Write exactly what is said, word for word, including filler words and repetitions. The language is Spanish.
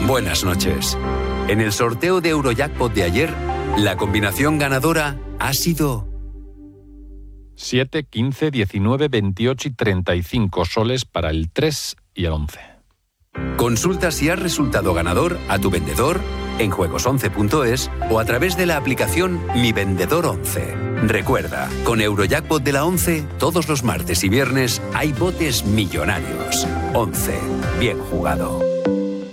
Buenas noches. En el sorteo de Eurojackpot de ayer, la combinación ganadora ha sido siete, quince, diecinueve, veintiocho y treinta y cinco soles para el tres y el once. Consulta si has resultado ganador a tu vendedor en juegos once punto es o a través de la aplicación Mi Vendedor once. Recuerda, con Eurojackpot de la once, todos los martes y viernes hay botes millonarios. once. Bien jugado.